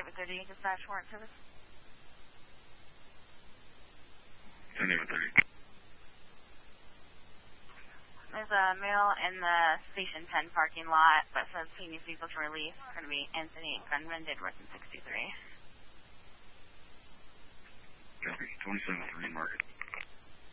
30, dispatch warrant service. 10-30. There's a male in the Station 10 parking lot that says he needs vehicle to release. It's going to be Anthony Gunman, date worth in 63. Copy. 27-3, market.